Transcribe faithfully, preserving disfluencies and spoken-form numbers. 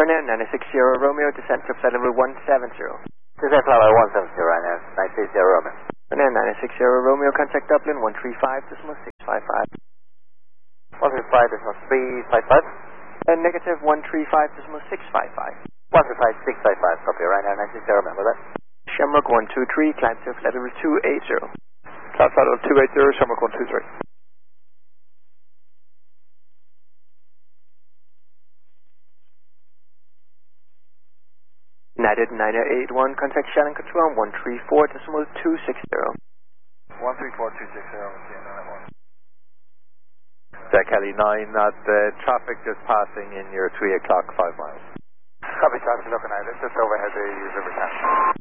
Ryanair nine six zero Romeo, descent to flight level one seven zero. Descent flight level one seven zero, Ryanair nine six zero Romeo. Ryanair nine six zero Romeo, contact Dublin one three five decimal six five five. one three five decimal three five five. And negative one three five decimal six five five. one three five six five five, copy, Ryanair nine six zero, remember that? Shamrock one two three, climb to flight level two eight zero. Climb flight level two eight zero, Shamrock one two three. United niner eight one, contact Shannon Control one three four decimal two six zero. one three four two six zero, Jack Kelly nine, that uh, traffic just passing in your three o'clock five miles. Copy, traffic looking at it, just overhead the river town.